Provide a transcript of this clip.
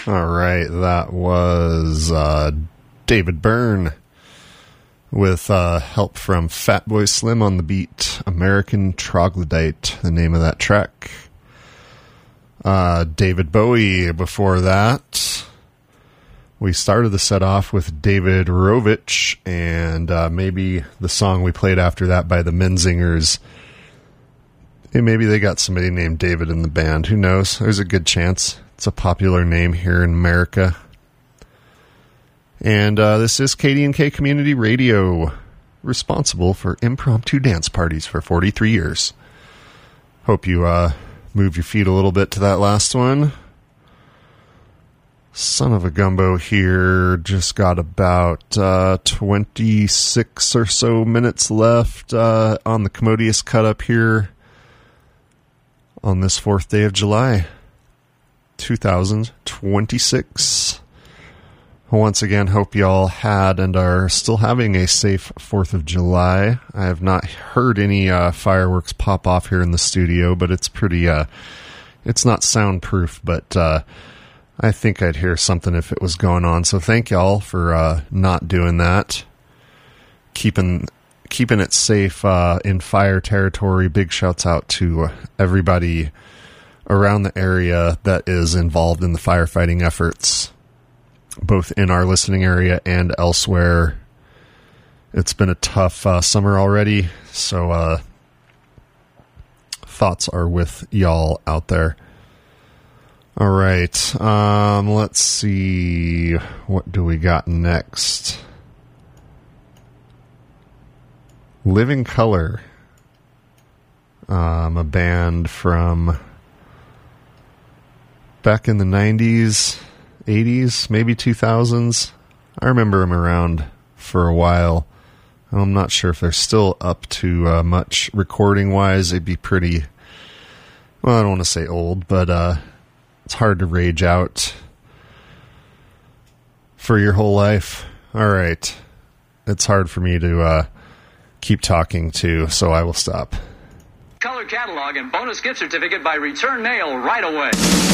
All right, that was David Byrne with help from Fatboy Slim on the beat. American Troglodyte, the name of that track. David Bowie before that. We started the set off with David Rovich, and maybe the song we played after that by the Menzingers. Hey, maybe they got somebody named David in the band. Who knows? There's a good chance. It's a popular name here in America. And this is KD&K Community Radio, responsible for impromptu dance parties for 43 years. Hope you move your feet a little bit to that last one. Son of a Gumbo here. Just got about 26 or so minutes left on the Commodious cut up here on this 4th day of July, 2026. Once again, hope y'all had and are still having a safe 4th of July. I have not heard any fireworks pop off here in the studio, but it's pretty, it's not soundproof, but I think I'd hear something if it was going on. So thank y'all for not doing that. Keeping it safe in fire territory. Big shouts out to everybody around the area that is involved in the firefighting efforts, both in our listening area and elsewhere. It's been a tough summer already, so thoughts are with y'all out there. All right, let's see. What do we got next? Living Color, a band from back in the 90s, 80s, maybe 2000s. I remember them around for a while. I'm not sure if they're still up to much recording-wise. They'd be pretty, well, I don't want to say old, but it's hard to rage out for your whole life. All right. It's hard for me to keep talking too, so I will stop. Color catalog and bonus gift certificate by return mail right away.